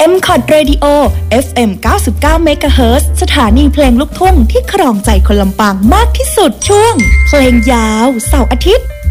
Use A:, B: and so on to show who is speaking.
A: M Cod Radio FM 99 MHz สถานีเพลงลูกทุ่งที่ครองใจคนลำปางมากที่สุดช่วงเพลงยาวเสาร์อาทิตย์